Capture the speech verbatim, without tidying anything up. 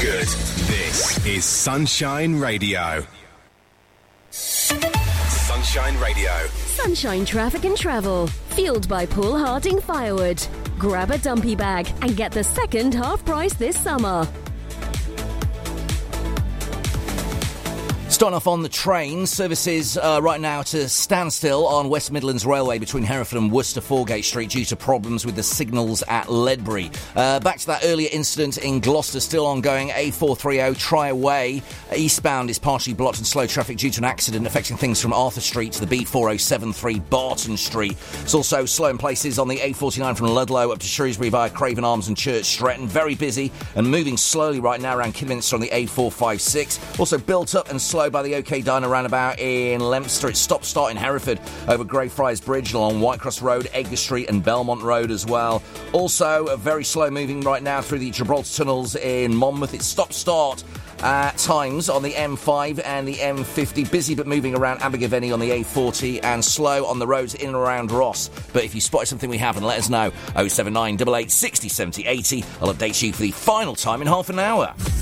good. This is Sunshine Radio. Sunshine Radio. Sunshine Traffic and Travel. Fueled by Paul Harding Firewood. Grab a dumpy bag and get the second half price this summer. Starting off on the train, services uh, right now to standstill on West Midlands Railway between Hereford and Worcester Foregate Street due to problems with the signals at Ledbury. Uh, back to that earlier incident in Gloucester, still ongoing. A four thirty Try Away eastbound is partially blocked and slow traffic due to an accident affecting things from Arthur Street to the B four oh seven three Barton Street. It's also slow in places on the A forty-nine from Ludlow up to Shrewsbury via Craven Arms and Church Stretton. Very busy and moving slowly right now around Kidderminster on the A four fifty-six. Also built up and slow by the OK Diner roundabout in Leominster. It's stop-start in Hereford over Greyfriars Bridge along Whitecross Road, Edgar Street and Belmont Road as well. Also, a very slow moving right now through the Gibraltar tunnels in Monmouth. It's stop-start at times on the M five and the M fifty. Busy but moving around Abergavenny on the A forty and slow on the roads in and around Ross. But if you spotted something we haven't, let us know. oh seven nine eight eight six oh seventy eighty. I'll update you for the final time in half an hour.